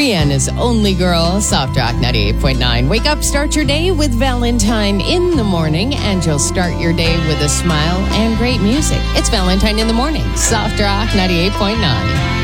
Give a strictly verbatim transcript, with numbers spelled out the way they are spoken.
Rihanna's Only Girl, Soft Rock ninety-eight point nine. Wake up, start your day with Valentine in the morning, and you'll start your day with a smile and great music. It's Valentine in the morning, Soft Rock ninety-eight point nine.